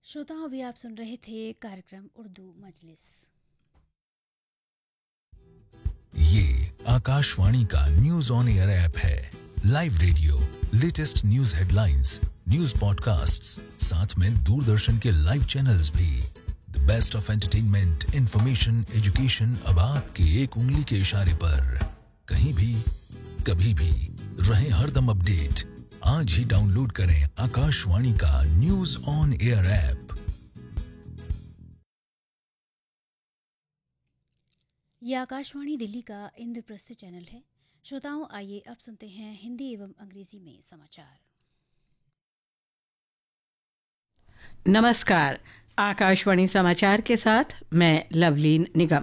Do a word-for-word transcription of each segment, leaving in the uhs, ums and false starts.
श्रोताओं, अभी आप सुन रहे थे कार्यक्रम उर्दू मजलिस। ये आकाशवाणी का न्यूज ऑन एयर ऐप है। Live radio, latest news headlines, news podcasts, साथ में दूरदर्शन के लाइव चैनल्स भी। The best of entertainment, information, education अब आपके एक उंगली के इशारे पर। कहीं भी, कभी भी, रहे हरदम अपडेट। आज ही डाउनलोड करें आकाशवाणी का न्यूज ऑन एयर ऐप। ये आकाशवाणी दिल्ली का इंद्रप्रस्थ चैनल है। श्रोताओं, आइए अब सुनते हैं हिंदी एवं अंग्रेजी में समाचार। नमस्कार, आकाशवाणी समाचार के साथ मैं लवलीन निगम।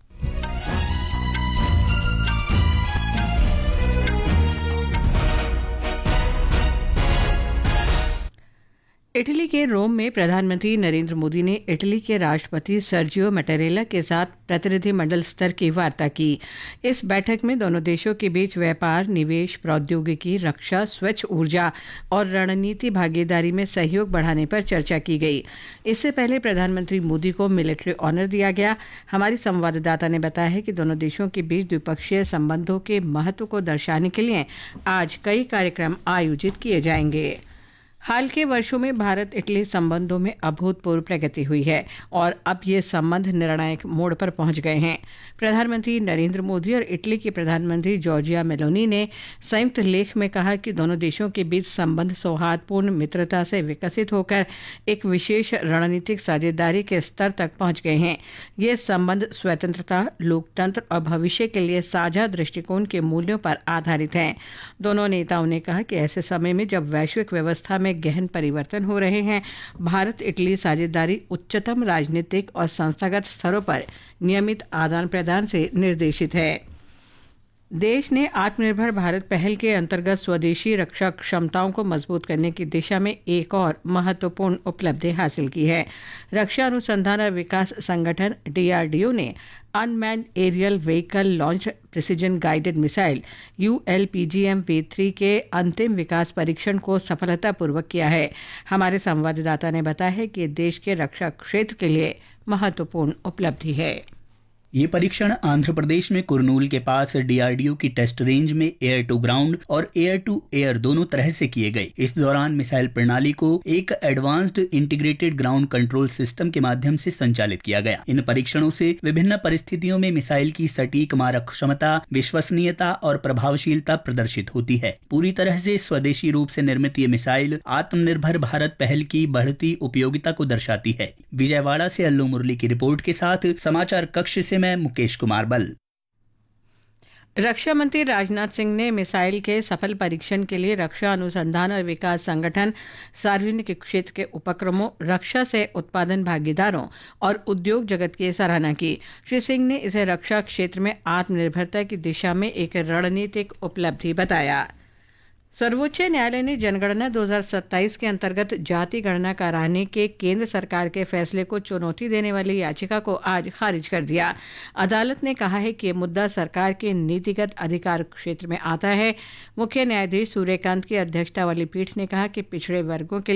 इटली के रोम में प्रधानमंत्री नरेंद्र मोदी ने इटली के राष्ट्रपति सर्जियो मैटेरेला के साथ प्रतिनिधिमंडल स्तर की वार्ता की। इस बैठक में दोनों देशों के बीच व्यापार, निवेश, प्रौद्योगिकी, रक्षा, स्वच्छ ऊर्जा और रणनीति भागीदारी में सहयोग बढ़ाने पर चर्चा की गई। इससे पहले प्रधानमंत्री मोदी को मिलिट्री ऑनर दिया गया। हमारी संवाददाता ने बताया है कि दोनों देशों के बीच द्विपक्षीय संबंधों के महत्व को दर्शाने के लिए आज कई कार्यक्रम आयोजित किए जाएंगे। हाल के वर्षों में भारत इटली संबंधों में अभूतपूर्व प्रगति हुई है और अब ये संबंध निर्णायक मोड़ पर पहुंच गए हैं। प्रधानमंत्री नरेंद्र मोदी और इटली की प्रधानमंत्री जॉर्जिया मेलोनी ने संयुक्त लेख में कहा कि दोनों देशों के बीच संबंध सौहार्दपूर्ण मित्रता से विकसित होकर एक विशेष रणनीतिक साझेदारी के स्तर तक पहुंच गए हैं। ये संबंध स्वतंत्रता, लोकतंत्र और भविष्य के लिए साझा दृष्टिकोण के मूल्यों पर आधारित हैं। दोनों नेताओं ने कहा कि ऐसे समय में जब वैश्विक व्यवस्था में गहन परिवर्तन हो रहे हैं, भारत इटली साझेदारी उच्चतम राजनीतिक और संस्थागत स्तरों पर नियमित आदान प्रदान से निर्देशित है। देश ने आत्मनिर्भर भारत पहल के अंतर्गत स्वदेशी रक्षा क्षमताओं को मजबूत करने की दिशा में एक और महत्वपूर्ण उपलब्धि हासिल की है। रक्षा अनुसंधान और विकास संगठन डी आर डी ओ ने unmanned aerial vehicle launch precision guided missile U L P G M we three के अंतिम विकास परीक्षण को सफलतापूर्वक किया है। हमारे संवाददाता ने बताया है कि देश के रक्षा क्षेत्र के लिए महत्वपूर्ण उपलब्धि है। ये परीक्षण आंध्र प्रदेश में कुरनूल के पास डी आर डी ओ की टेस्ट रेंज में एयर टू ग्राउंड और एयर टू एयर दोनों तरह से किए गए। इस दौरान मिसाइल प्रणाली को एक advanced integrated ground control system के माध्यम से संचालित किया गया। इन परीक्षणों से विभिन्न परिस्थितियों में मिसाइल की सटीक मारक क्षमता, विश्वसनीयता और प्रभावशीलता प्रदर्शित होती है। पूरी तरह से स्वदेशी रूप से निर्मित ये मिसाइल आत्मनिर्भर भारत पहल की बढ़ती उपयोगिता को दर्शाती है। विजयवाड़ा से अल्लू मुरली की रिपोर्ट के साथ समाचार कक्ष से मैं मुकेश कुमार बल। रक्षा मंत्री राजनाथ सिंह ने मिसाइल के सफल परीक्षण के लिए रक्षा अनुसंधान और विकास संगठन, सार्वजनिक क्षेत्र के उपक्रमों, रक्षा से उत्पादन भागीदारों और उद्योग जगत की सराहना की। श्री सिंह ने इसे रक्षा क्षेत्र में आत्मनिर्भरता की दिशा में एक रणनीतिक उपलब्धि बताया। सर्वोच्च न्यायालय ने जनगणना दो हज़ार सत्ताईस के अंतर्गत जाति गणना कराने के केंद्र सरकार के फैसले को चुनौती देने वाली याचिका को आज खारिज कर दिया। अदालत ने कहा है कि यह मुद्दा सरकार के नीतिगत अधिकार क्षेत्र में आता है। मुख्य न्यायाधीश सूर्यकांत की अध्यक्षता वाली पीठ ने कहा कि पिछड़े वर्गों के